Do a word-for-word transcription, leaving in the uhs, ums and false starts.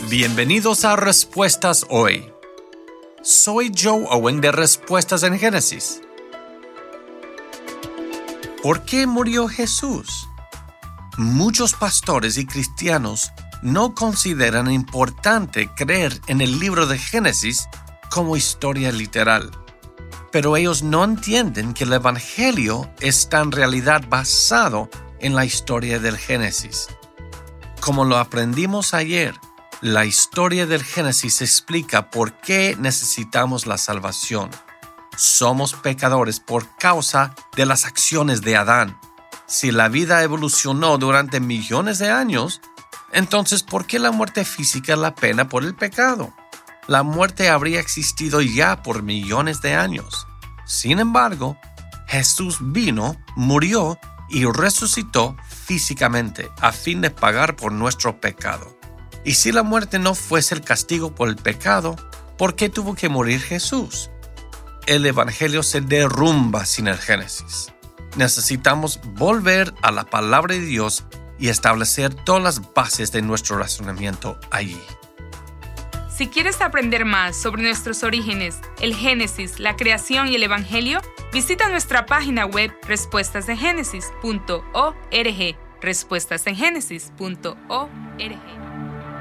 Bienvenidos a Respuestas Hoy. Soy Joe Owen de Respuestas en Génesis. ¿Por qué murió Jesús? Muchos pastores y cristianos no consideran importante creer en el libro de Génesis como historia literal. Pero ellos no entienden que el Evangelio está en realidad basado en la historia del Génesis. Como lo aprendimos ayer, la historia del Génesis explica por qué necesitamos la salvación. Somos pecadores por causa de las acciones de Adán. Si la vida evolucionó durante millones de años, entonces ¿por qué la muerte física es la pena por el pecado? La muerte habría existido ya por millones de años. Sin embargo, Jesús vino, murió y resucitó físicamente a fin de pagar por nuestro pecado. Y si la muerte no fuese el castigo por el pecado, ¿por qué tuvo que morir Jesús? El Evangelio se derrumba sin el Génesis. Necesitamos volver a la palabra de Dios y establecer todas las bases de nuestro razonamiento allí. Si quieres aprender más sobre nuestros orígenes, el Génesis, la creación y el Evangelio, visita nuestra página web respuestas en génesis punto org. respuestas en génesis punto org.